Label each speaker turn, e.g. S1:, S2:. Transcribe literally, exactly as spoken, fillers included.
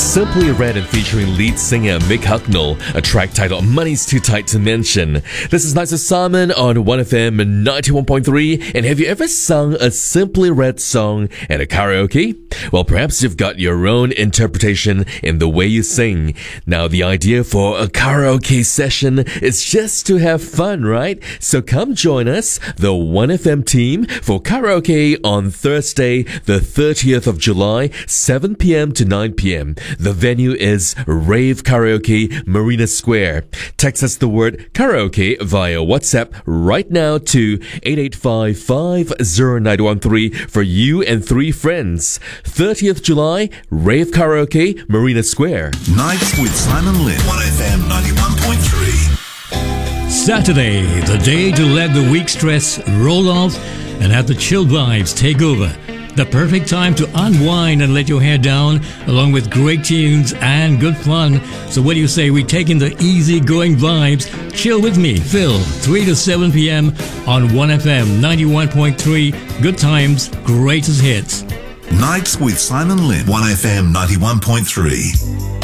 S1: Simply Red and featuring lead singer Mick Hucknall, a track titled Money's Too Tight to Mention. This is Nights with Simon on one F M ninety-one point three. And have you ever sung a Simply Red song at a karaoke? Well, perhaps you've got your own interpretation in the way you sing. Now, the idea for a karaoke session is just to have fun, right? So come join us, the one F M team, for karaoke on Thursday, the thirtieth of July, seven p.m. to nine p.m. The venue is Rave Karaoke, Marina Square. Text us the word karaoke via WhatsApp right now to eight eight five, five zero nine one three for you and three friends. thirtieth of July, Rave Karaoke, Marina Square.
S2: Nights with Simon Lynn, one F M ninety-one point three.
S3: Saturday, the day to let the week stress roll off and have the chill vibes take over. The perfect time to unwind and let your hair down, along with great tunes and good fun. So what do you say we take in the easy-going vibes? Chill with me, Phil, three to seven p.m. on one F M ninety-one point three. Good times, greatest hits.
S2: Nights with Simon Lynn, one F M ninety-one point three.